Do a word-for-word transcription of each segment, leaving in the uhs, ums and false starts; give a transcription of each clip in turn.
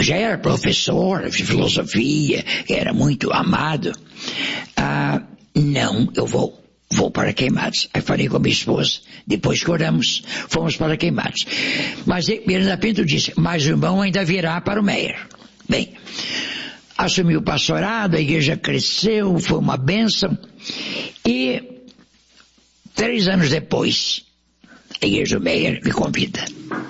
já era professor de filosofia, era muito amado. Ah, não, eu vou, vou para Queimados. Aí falei com a minha esposa, depois que oramos, fomos para Queimados. Mas Miranda Pinto disse, mas o irmão ainda virá para o Meier. Bem, assumi o pastorado, a igreja cresceu, foi uma bênção, e três anos depois, a igreja do Meier me convida.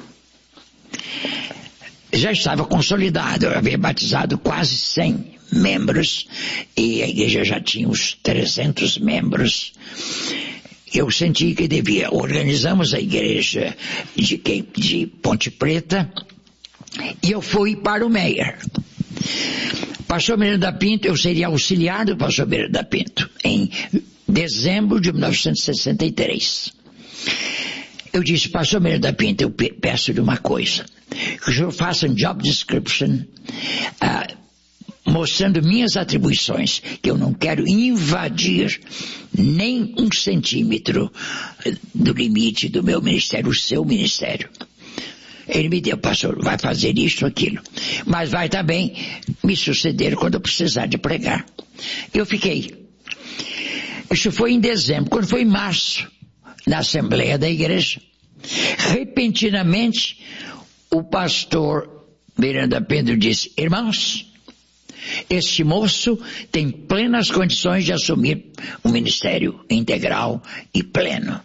Já estava consolidado, eu havia batizado quase cem membros, e a igreja já tinha uns trezentos membros. Eu senti que devia, organizamos a igreja de, de Ponte Preta, e eu fui para o Meier. Pastor Miranda Pinto, eu seria auxiliar do pastor Miranda Pinto, em dezembro de mil novecentos e sessenta e três. Eu disse, pastor Miranda Pinto, eu peço-lhe uma coisa, que o senhor faça um job description, uh, mostrando minhas atribuições, que eu não quero invadir nem um centímetro do limite do meu ministério, o seu ministério. Ele me deu, pastor, vai fazer isto, aquilo, mas vai também me suceder quando eu precisar de pregar. Eu fiquei. Isso foi em dezembro. Quando foi em março, na Assembleia da Igreja, repentinamente, o pastor Miranda Pinto disse, irmãos, este moço tem plenas condições de assumir um ministério integral e pleno.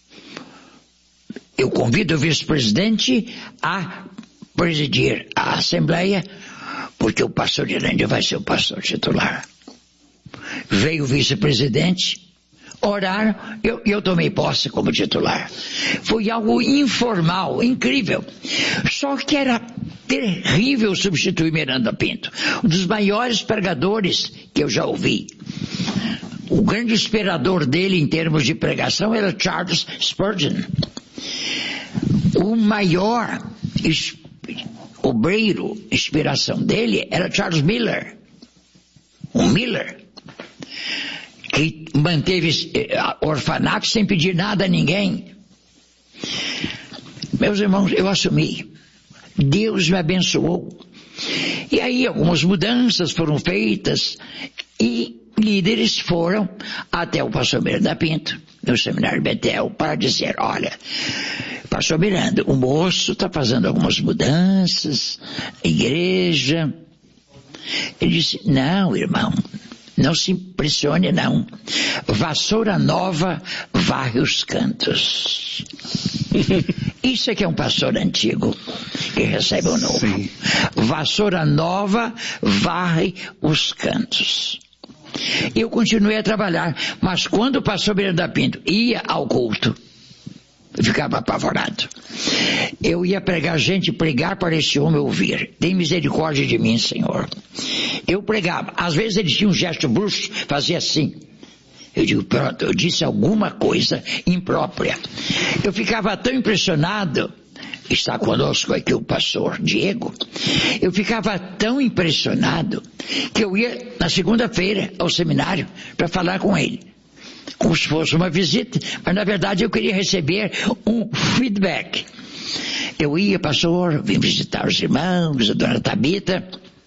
Eu convido o vice-presidente a presidir a Assembleia, porque o pastor Irândia vai ser o pastor titular. Veio o vice-presidente, oraram, eu, eu tomei posse como titular. Foi algo informal, incrível. Só que era terrível substituir Miranda Pinto, um dos maiores pregadores que eu já ouvi. O grande inspirador dele em termos de pregação era Charles Spurgeon. O maior es, obreiro, inspiração dele era Charles Miller. O Miller, que manteve orfanato sem pedir nada a ninguém. Meus irmãos, eu assumi. Deus me abençoou. E aí algumas mudanças foram feitas e líderes foram até o pastor Miranda Pinto, no seminário Betel, para dizer, olha, pastor Miranda, o moço está fazendo algumas mudanças, a igreja. Ele disse, não, irmão, não se impressione não. Vassoura nova varre os cantos. Isso é que é um pastor antigo que recebe o novo. Sim. Vassoura nova varre os cantos. Eu continuei a trabalhar, mas quando o pastor Miranda Pinto ia ao culto, eu ficava apavorado. Eu ia pregar, gente, pregar para esse homem ouvir. Tem misericórdia de mim, Senhor. Eu pregava. Às vezes ele tinha um gesto brusco, fazia assim. Eu digo, pronto, eu disse alguma coisa imprópria. Eu ficava tão impressionado. Está conosco aqui o pastor Diego. Eu ficava tão impressionado que eu ia na segunda-feira ao seminário para falar com ele. Como se fosse uma visita, mas na verdade eu queria receber um feedback. Eu ia, pastor, vim visitar os irmãos, a dona Tabita.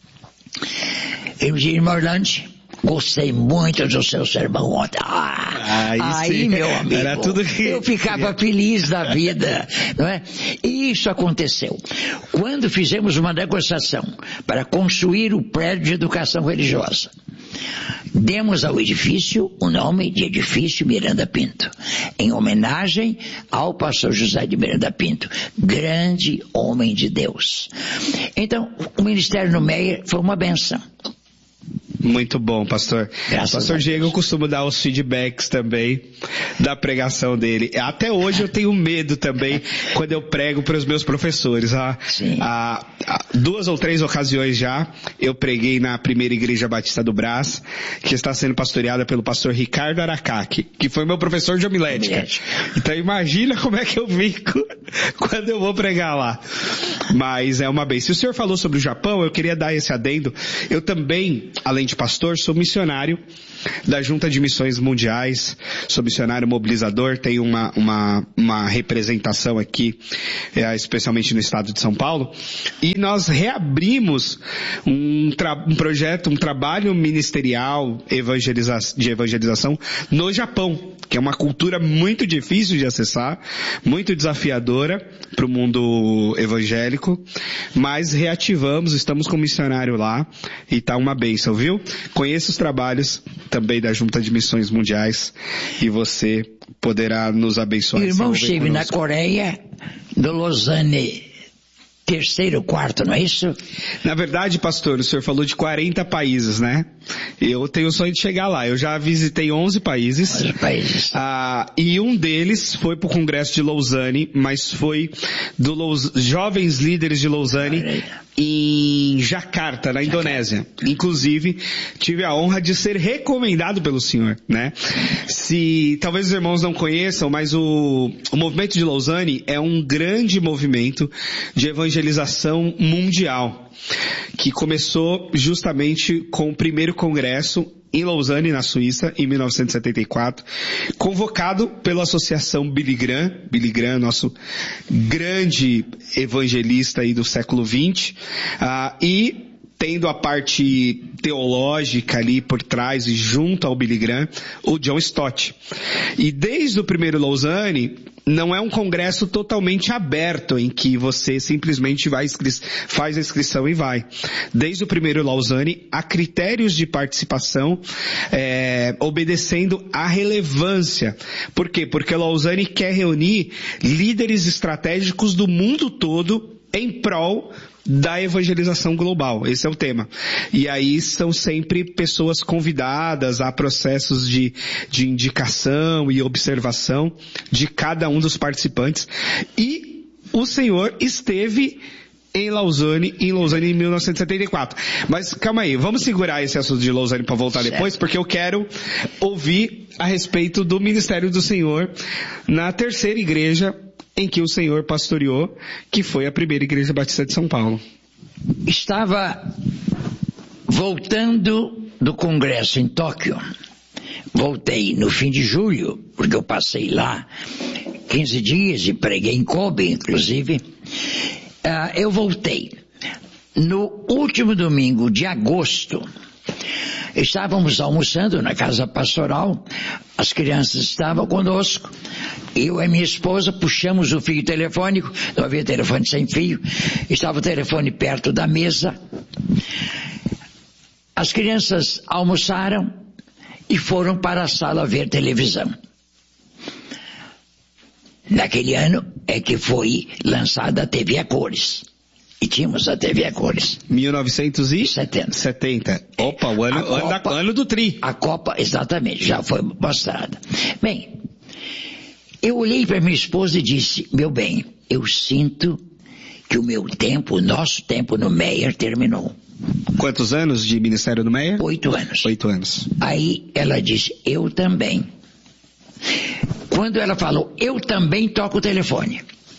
Eu dizia, irmão Orlando, gostei muito do seu sermão ontem. Ah, aí, aí meu amigo, era tudo que... eu ficava feliz da vida, não é? E isso aconteceu. Quando fizemos uma negociação para construir o prédio de educação religiosa, demos ao edifício o nome de Edifício Miranda Pinto, em homenagem ao pastor José de Miranda Pinto, grande homem de Deus. Então, o ministério no Meier foi uma benção. Muito bom, pastor. Graças pastor Diego, eu costumo dar os feedbacks também da pregação dele. Até hoje eu tenho medo também quando eu prego para os meus professores. Há, há, há duas ou três ocasiões já eu preguei na primeira igreja batista do Brás, que está sendo pastoreada pelo pastor Ricardo Aracaki, que foi meu professor de homilética. Então imagina como é que eu fico quando eu vou pregar lá. Mas é uma bênção. Se o senhor falou sobre o Japão, eu queria dar esse adendo. Eu também, além de pastor, sou missionário da Junta de Missões Mundiais. Sou missionário mobilizador, tenho uma, uma, uma representação aqui, é, especialmente no estado de São Paulo, e nós reabrimos um, tra- um projeto, um trabalho ministerial evangeliza- de evangelização no Japão, que é uma cultura muito difícil de acessar, muito desafiadora para o mundo evangélico, mas reativamos, estamos com um missionário lá e tá uma bênção, viu? Conheça os trabalhos também da Junta de Missões Mundiais e você poderá nos abençoar. O irmão esteve na Coreia, do Lausanne, terceiro, quarto, não é isso? Na verdade, pastor, o senhor falou de quarenta países, né? Eu tenho o sonho de chegar lá. Eu já visitei onze países. onze países. Ah, e um deles foi para o Congresso de Lausanne, mas foi do Laus... Jovens Líderes de Lausanne em Jakarta, na Indonésia. Inclusive, tive a honra de ser recomendado pelo senhor, né? Se, talvez os irmãos não conheçam, mas o, o movimento de Lausanne é um grande movimento de evangelização mundial, que começou justamente com o primeiro congresso em Lausanne, na Suíça, em mil novecentos e setenta e quatro, convocado pela Associação Billy Graham, Billy Graham, nosso grande evangelista aí do século vinte, ah, e tendo a parte teológica ali por trás e junto ao Billy Graham, o John Stott. E desde o primeiro Lausanne, não é um congresso totalmente aberto em que você simplesmente vai, faz a inscrição e vai. Desde o primeiro Lausanne, há critérios de participação, é, obedecendo à relevância. Por quê? Porque Lausanne quer reunir líderes estratégicos do mundo todo em prol da evangelização global. Esse é o tema. E aí são sempre pessoas convidadas a processos de, de indicação e observação de cada um dos participantes. E o senhor esteve em Lausanne, em Lausanne em mil novecentos e setenta e quatro. Mas calma aí, vamos segurar esse assunto de Lausanne para voltar certo. Depois, porque eu quero ouvir a respeito do ministério do senhor na terceira igreja em que o senhor pastoreou, que foi a primeira igreja batista de São Paulo. Estava voltando do congresso em Tóquio. Voltei no fim de julho, porque eu passei lá quinze dias e preguei em Kobe, inclusive. Uh, eu voltei. No último domingo de agosto, estávamos almoçando na casa pastoral, as crianças estavam conosco, eu e minha esposa puxamos o fio telefônico, não havia telefone sem fio, estava o telefone perto da mesa, as crianças almoçaram e foram para a sala ver televisão. Naquele ano é que foi lançada a T V a cores. E tínhamos a T V a cores. mil novecentos e setenta. setenta. Opa, o ano, Copa, ano, da, ano do tri. A Copa, exatamente, já foi mostrada. Bem, eu olhei para minha esposa e disse, meu bem, eu sinto que o meu tempo, o nosso tempo no Meyer terminou. Quantos anos de ministério no Meyer? Oito anos. Oito anos. Aí ela disse, eu também. Quando ela falou, eu também toco o telefone.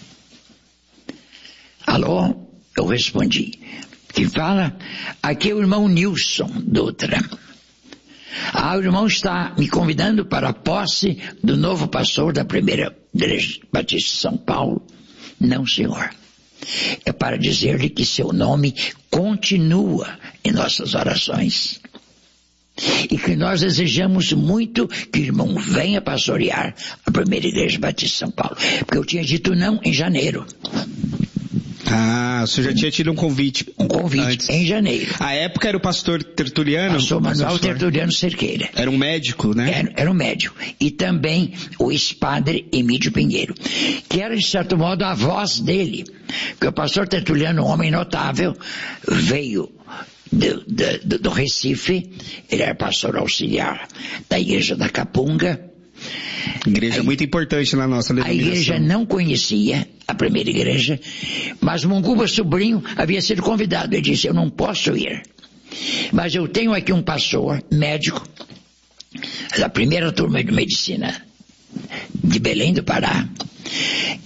Alô? Eu respondi. Quem fala? Aqui é o irmão Nilson Dutra. Ah, o irmão está me convidando para a posse do novo pastor da primeira igreja batista de São Paulo. Não, senhor. É para dizer-lhe que seu nome continua em nossas orações. E que nós desejamos muito que o irmão venha pastorear a primeira igreja batista de São Paulo. Porque eu tinha dito não em janeiro. Ah, o senhor já tinha tido um convite. Um convite antes. Em janeiro. A época era o pastor Tertuliano? Pastor Manuel Tertuliano Cerqueira. Era um médico, né? Era, era um médico. E também o ex-padre Emílio Pinheiro, que era, de certo modo, a voz dele. Porque o pastor Tertuliano, um homem notável, veio do, do, do Recife, ele era pastor auxiliar da igreja da Capunga. Igreja a, muito importante na nossa denominação. A igreja não conhecia a primeira igreja, mas o Munguba Sobrinho havia sido convidado. Ele disse, eu não posso ir, mas eu tenho aqui um pastor médico da primeira turma de medicina de Belém do Pará,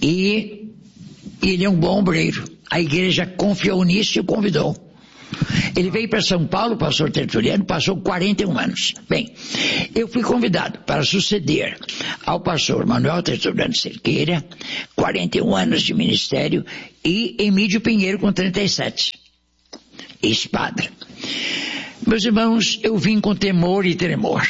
e ele é um bom obreiro. A igreja confiou nisso e o convidou. Ele veio para São Paulo, pastor Tertuliano, passou quarenta e um anos. Bem, eu fui convidado para suceder ao pastor Manuel Tertuliano Cerqueira, quarenta e um anos de ministério, e Emídio Pinheiro com trinta e sete. Ex-padre. Meus irmãos, eu vim com temor e tremor.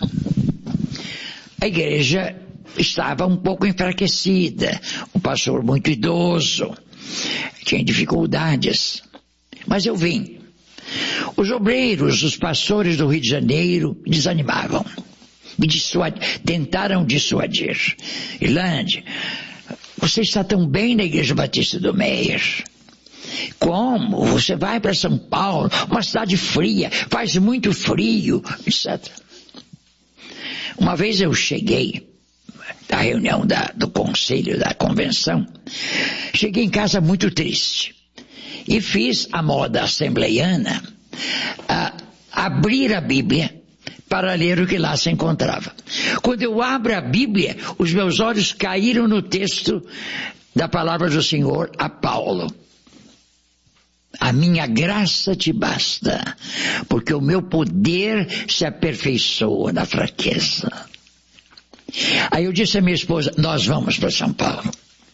A igreja estava um pouco enfraquecida, o pastor muito idoso, tinha dificuldades, mas eu vim. Os obreiros, os pastores do Rio de Janeiro desanimavam, me dissuad... tentaram dissuadir. Irlande, você está tão bem na Igreja Batista do Meier. Como? Você vai para São Paulo, uma cidade fria, faz muito frio, etcétera. Uma vez eu cheguei da reunião da, do conselho, da convenção, cheguei em casa muito triste e fiz a moda assembleiana, a, abrir a Bíblia para ler o que lá se encontrava. Quando eu abro a Bíblia, os meus olhos caíram no texto da palavra do Senhor a Paulo. A minha graça te basta, porque o meu poder se aperfeiçoa na fraqueza. Aí eu disse à minha esposa, nós vamos para São Paulo.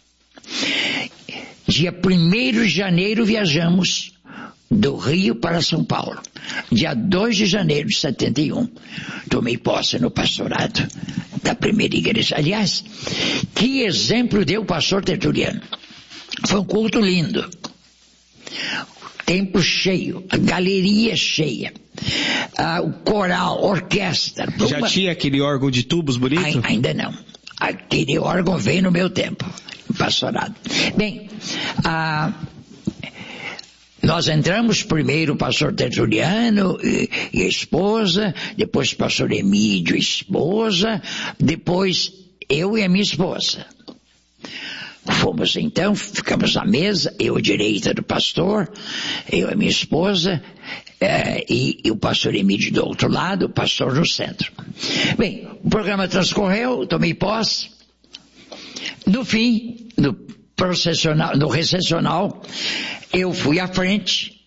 Dia primeiro de janeiro viajamos do Rio para São Paulo. Dia dois de janeiro de setenta e um, tomei posse no pastorado da primeira igreja. Aliás, que exemplo deu o pastor Tertuliano. Foi um culto lindo. Templo cheio, a galeria cheia, ah, o coral, orquestra. Já uma... tinha aquele órgão de tubos bonito? Ai, ainda não. Aquele órgão veio no meu tempo, pastorado. Bem, ah, nós entramos primeiro o pastor Tertuliano e, e a esposa, depois o pastor Emídio e a esposa, depois eu e a minha esposa. Fomos então, ficamos à mesa, eu à direita do pastor, eu e minha esposa, eh, e, e o pastor Emídio do outro lado, o pastor no centro. Bem, o programa transcorreu, tomei posse. No fim, no processional, no recepcional, eu fui à frente,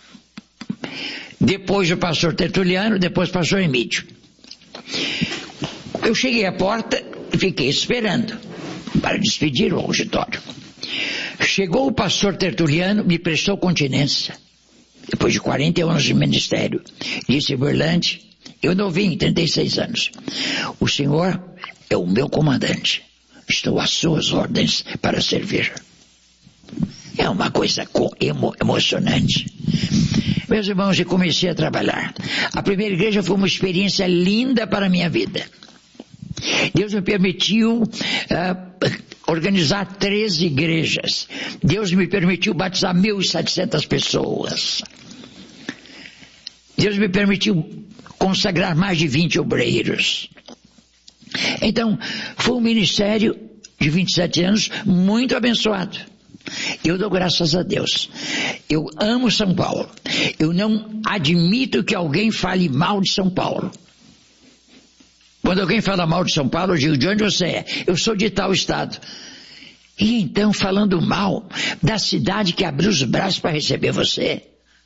depois o pastor Tertuliano, depois o pastor Emídio. Eu cheguei à porta e fiquei esperando para despedir o auditório. Chegou o pastor Tertuliano, me prestou continência, depois de quarenta anos de ministério. Disse, Berlante, eu novinho, trinta e seis anos. O senhor é o meu comandante. Estou às suas ordens para servir. É uma coisa emo, emocionante. Meus irmãos, eu comecei a trabalhar. A primeira igreja foi uma experiência linda para a minha vida. Deus me permitiu uh, organizar treze igrejas. Deus me permitiu batizar mil e setecentas pessoas. Deus me permitiu consagrar mais de vinte obreiros. Então, foi um ministério de vinte e sete anos muito abençoado. Eu dou graças a Deus. Eu amo São Paulo. Eu não admito que alguém fale mal de São Paulo. Quando alguém fala mal de São Paulo, eu digo, de onde você é? Eu sou de tal estado. E então, falando mal da cidade que abriu os braços para receber você.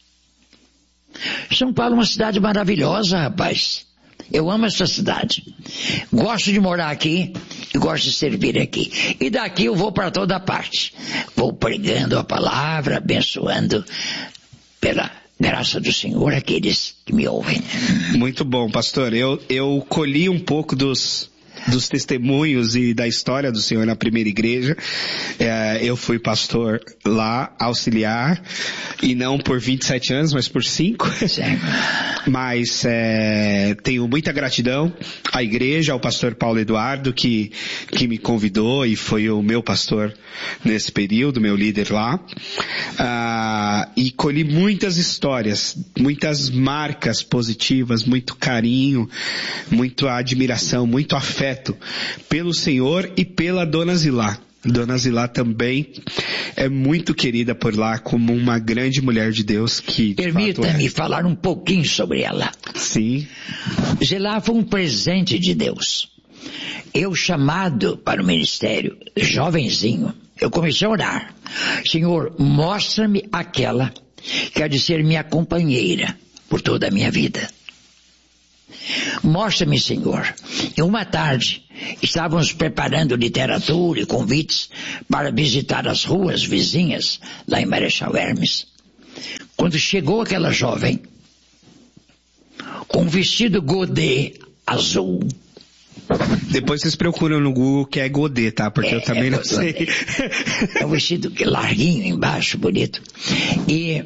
São Paulo é uma cidade maravilhosa, rapaz. Eu amo essa cidade. Gosto de morar aqui e gosto de servir aqui. E daqui eu vou para toda parte. Vou pregando a palavra, abençoando pela graça do Senhor aqueles que me ouvem. Muito bom, pastor. Eu, eu colhi um pouco dos, dos testemunhos e da história do Senhor na primeira igreja. É, eu fui pastor lá, auxiliar, e não por vinte e sete anos, mas por cinco. Mas é, tenho muita gratidão à igreja, ao pastor Paulo Eduardo, que, que me convidou e foi o meu pastor nesse período, meu líder lá. Ah, e colhi muitas histórias, muitas marcas positivas, muito carinho, muita admiração, muito afeto pelo Senhor e pela Dona Zilá. Dona Zilá também é muito querida por lá como uma grande mulher de Deus que... Permita-me é. falar um pouquinho sobre ela. Sim. Zilá foi um presente de Deus. Eu chamado para o ministério, jovenzinho, eu comecei a orar. Senhor, mostra-me aquela que há de ser minha companheira por toda a minha vida. Mostra-me, Senhor. E uma tarde, estávamos preparando literatura e convites para visitar as ruas vizinhas, lá em Marechal Hermes, quando chegou aquela jovem, com um vestido godê azul. Depois vocês procuram no Google que é godê, tá? Porque é, eu também é não sei. É um vestido larguinho embaixo, bonito. E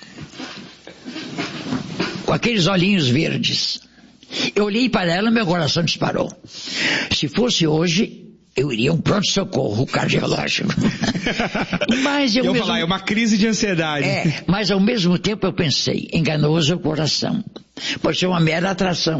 com aqueles olhinhos verdes. Eu olhei para ela e meu coração disparou. Se fosse hoje, eu iria a um pronto-socorro cardiológico. Mas eu, eu mesmo... falar, é uma crise de ansiedade. É, mas ao mesmo tempo eu pensei, enganoso é o coração. Pode ser uma mera atração.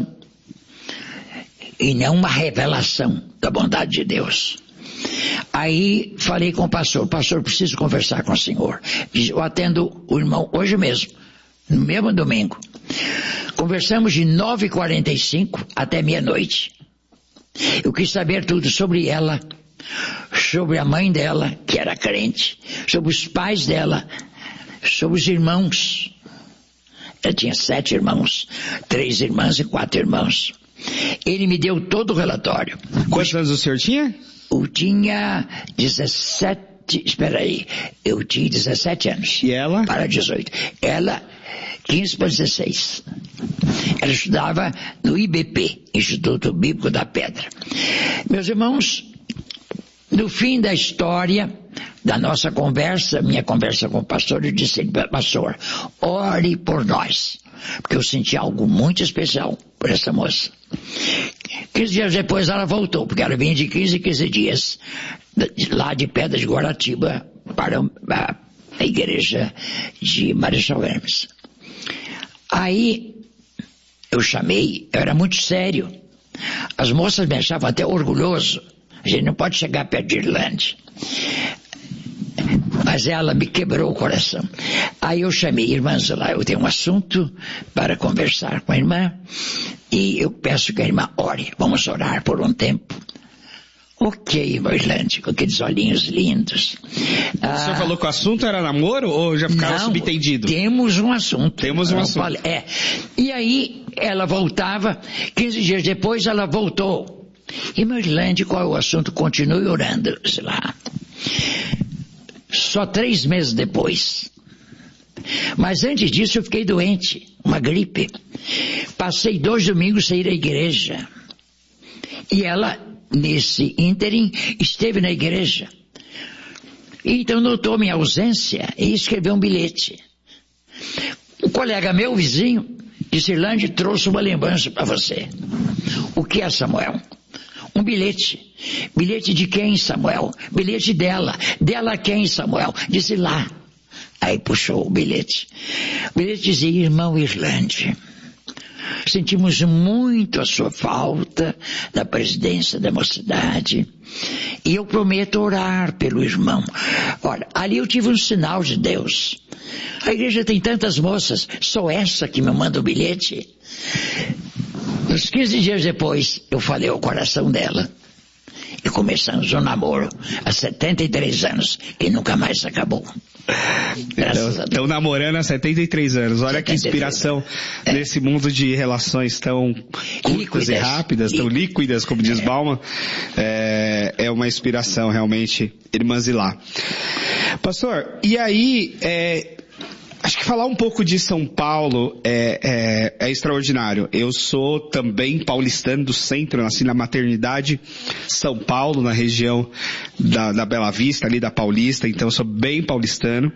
E não uma revelação da bondade de Deus. Aí falei com o pastor, pastor, preciso conversar com o senhor. Eu atendo o irmão hoje mesmo, no mesmo domingo. Conversamos de nove e quarenta e cinco até meia-noite. Eu quis saber tudo sobre ela, sobre a mãe dela, que era crente, sobre os pais dela, sobre os irmãos. Ela tinha sete irmãos, três irmãs e quatro irmãos. Ele me deu todo o relatório. Quantos anos o senhor tinha? Eu tinha dezessete, espera aí, eu tinha dezessete anos. E ela? Para dezoito. Ela, quinze para dezesseis. Ela estudava no I B P, Instituto Bíblico da Pedra. Meus irmãos, no fim da história da nossa conversa, minha conversa com o pastor, eu disse, pastor, ore por nós. Porque eu senti algo muito especial por essa moça. quinze dias depois ela voltou, porque ela vinha de quinze em quinze dias, lá de Pedra de Guaratiba, para a, a igreja de Marechal Hermes. Aí, eu chamei, eu era muito sério. As moças me achavam até orgulhoso. A gente não pode chegar perto de Irlande. Mas ela me quebrou o coração. Aí eu chamei, irmãs, lá eu tenho um assunto para conversar com a irmã e eu peço que a irmã ore. Vamos orar por um tempo. Ok, irmã Irlande, com aqueles olhinhos lindos. O ah, senhor falou que o assunto era namoro ou já ficava não, subentendido? Temos um assunto. Temos um assunto. Falei, é. E aí ela voltava, quinze dias depois ela voltou. Irmã Irlande, qual é o assunto? Continue orando, sei lá. Só três meses depois. Mas antes disso eu fiquei doente, uma gripe. Passei dois domingos sem ir à igreja. E ela, nesse ínterim, esteve na igreja. Então notou minha ausência e escreveu um bilhete. Um colega meu, vizinho, disse, Irlande, trouxe uma lembrança para você. O que é, Samuel? Um bilhete. Bilhete de quem, Samuel? Bilhete dela. Dela quem, Samuel? Disse lá. Aí puxou o bilhete. O bilhete dizia, irmão Irlande, sentimos muito a sua falta da presidência da mocidade e eu prometo orar pelo irmão. Olha, ali eu tive um sinal de Deus. A igreja tem tantas moças, só essa que me manda o bilhete. Uns quinze dias depois, eu falei ao coração dela. E começamos um namoro há setenta e três anos, que nunca mais acabou. Graças então, a Deus. Estão namorando há setenta e três anos. Olha que inspiração é. Nesse mundo de relações tão curtas líquidas. E rápidas, tão líquidas, como diz é. Bauman. É, é uma inspiração realmente, irmã Zilá. Pastor, e aí... É, acho que falar um pouco de São Paulo é, é, é extraordinário. Eu sou também paulistano do centro, nasci na maternidade São Paulo, na região da, da Bela Vista, ali da Paulista, então eu sou bem paulistano.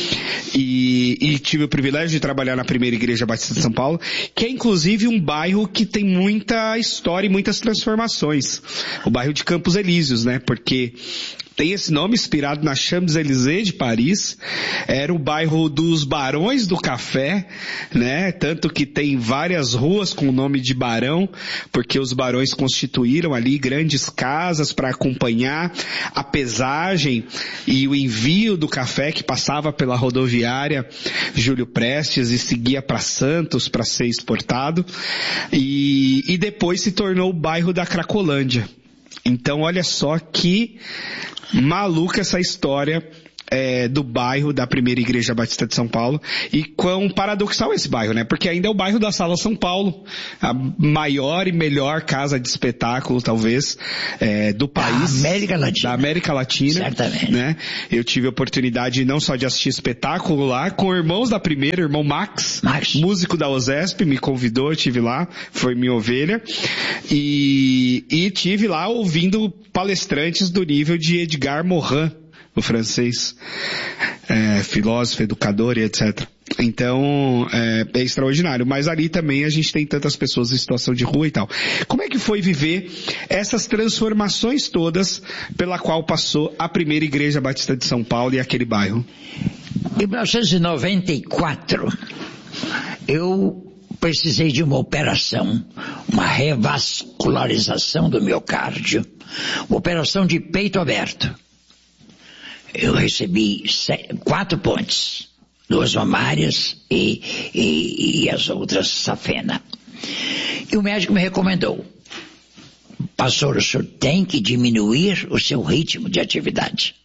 E, e tive o privilégio de trabalhar na primeira igreja batista de São Paulo, que é inclusive um bairro que tem muita história e muitas transformações. O bairro de Campos Elíseos, né? Porque tem esse nome inspirado na Champs-Élysées de Paris. Era o bairro dos Barões do Café, né? Tanto que tem várias ruas com o nome de Barão, porque os barões constituíram ali grandes casas para acompanhar a pesagem e o envio do café que passava pela rodoviária Júlio Prestes e seguia para Santos para ser exportado. E, e depois se tornou o bairro da Cracolândia. Então olha só que maluca essa história é, do bairro da Primeira Igreja Batista de São Paulo, e quão paradoxal é esse bairro, né? Porque ainda é o bairro da Sala São Paulo, a maior e melhor casa de espetáculo, talvez, é, do país. Da América Latina. Da América Latina. Certamente. Né? Eu tive a oportunidade não só de assistir espetáculo lá, com irmãos da Primeira, irmão Max, Max. músico da OSESP, me convidou, eu tive lá, foi minha ovelha, e, e tive lá ouvindo palestrantes do nível de Edgar Morin, o francês, é, filósofo, educador e etcétera. Então, é, é extraordinário. Mas ali também a gente tem tantas pessoas em situação de rua e tal. Como é que foi viver essas transformações todas pela qual passou a Primeira Igreja Batista de São Paulo e aquele bairro? Em mil novecentos e noventa e quatro, eu precisei de uma operação, uma revascularização do miocárdio, uma operação de peito aberto. Eu recebi quatro pontes, duas mamárias e, e, e as outras safena. E o médico me recomendou: pastor, o senhor tem que diminuir o seu ritmo de atividade.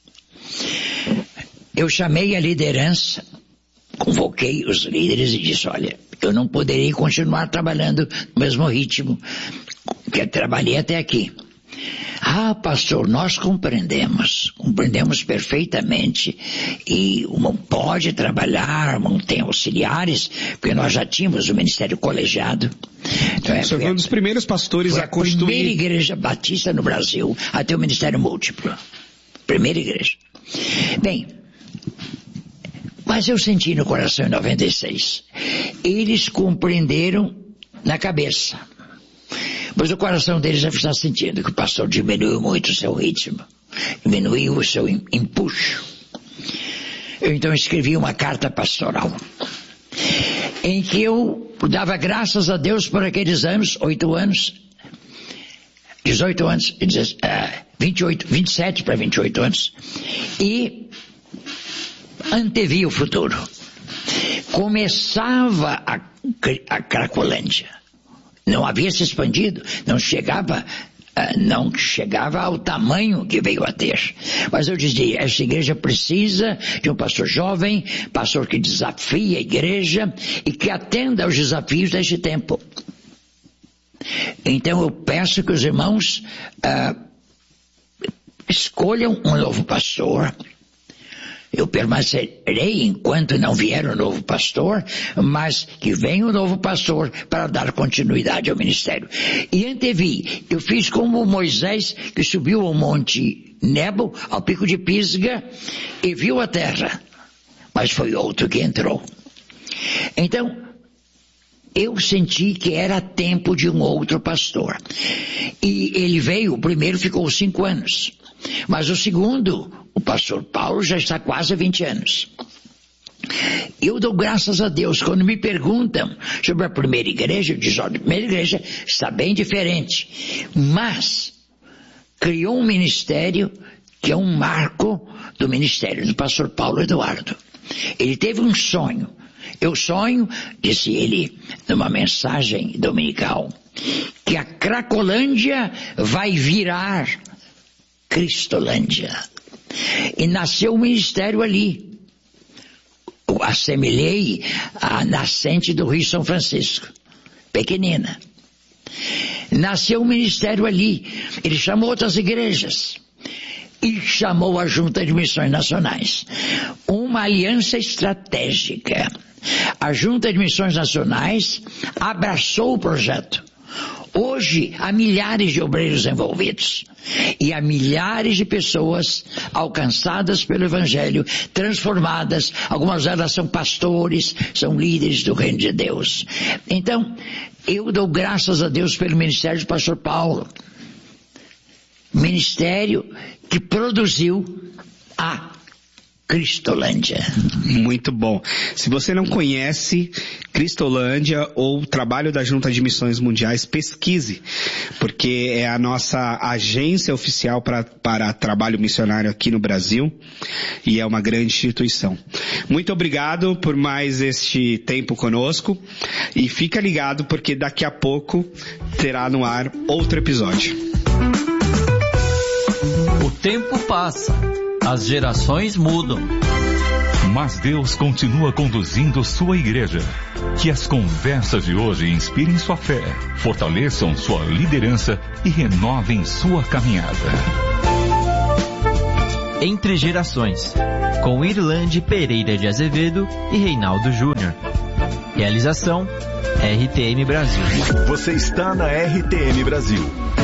Eu chamei a liderança, convoquei os líderes e disse: olha, eu não poderei continuar trabalhando no mesmo ritmo que eu trabalhei até aqui. Ah, pastor, nós compreendemos, compreendemos perfeitamente, e não pode trabalhar, não tem auxiliares, porque nós já tínhamos o ministério colegiado. Então, o senhor foi um dos primeiros pastores a construir... a primeira igreja batista no Brasil a ter o ministério múltiplo. Primeira igreja. Bem, mas eu senti no coração em noventa e seis, eles compreenderam na cabeça. Mas o coração deles já está sentindo que o pastor diminuiu muito o seu ritmo, diminuiu o seu empuxo. Eu então escrevi uma carta pastoral, em que eu dava graças a Deus por aqueles anos, oito anos, dezoito anos, vinte e oito, vinte e sete para vinte e oito anos, e antevia o futuro. Começava a, a Cracolândia. Não havia se expandido, não chegava, uh, não chegava ao tamanho que veio a ter. Mas eu dizia, essa igreja precisa de um pastor jovem, pastor que desafie a igreja e que atenda aos desafios deste tempo. Então eu peço que os irmãos uh, escolham um novo pastor. Eu permanecerei enquanto não vier o novo pastor, mas que venha o novo pastor para dar continuidade ao ministério. E antevi, eu fiz como Moisés, que subiu ao monte Nebo, ao pico de Pisga, e viu a terra, mas foi outro que entrou. Então, eu senti que era tempo de um outro pastor. E ele veio, o primeiro ficou cinco anos, mas o segundo... o pastor Paulo já está quase vinte anos. Eu dou graças a Deus. Quando me perguntam sobre a primeira igreja, eu digo, olha, a primeira igreja está bem diferente, mas criou um ministério que é um marco do ministério do pastor Paulo Eduardo. Ele teve um sonho. Eu sonho, disse ele numa mensagem dominical, que a Cracolândia vai virar Cristolândia. E nasceu o ministério ali. Eu assemelhei a nascente do Rio São Francisco, pequenina. Nasceu o ministério ali. Ele chamou outras igrejas e chamou a Junta de Missões Nacionais. Uma aliança estratégica. A Junta de Missões Nacionais abraçou o projeto. Hoje, há milhares de obreiros envolvidos e há milhares de pessoas alcançadas pelo Evangelho, transformadas. Algumas delas são pastores, são líderes do Reino de Deus. Então, eu dou graças a Deus pelo ministério do pastor Paulo. Ministério que produziu a Cristolândia. Muito bom. Se você não conhece Cristolândia ou o trabalho da Junta de Missões Mundiais, pesquise, porque é a nossa agência oficial pra, para trabalho missionário aqui no Brasil e é uma grande instituição. Muito obrigado por mais este tempo conosco e fica ligado porque daqui a pouco terá no ar outro episódio. O tempo passa As gerações mudam, mas Deus continua conduzindo sua igreja. Que as conversas de hoje inspirem sua fé, fortaleçam sua liderança e renovem sua caminhada. Entre Gerações, com Irlande Pereira de Azevedo e Reinaldo Júnior. Realização R T M Brasil. Você está na R T M Brasil.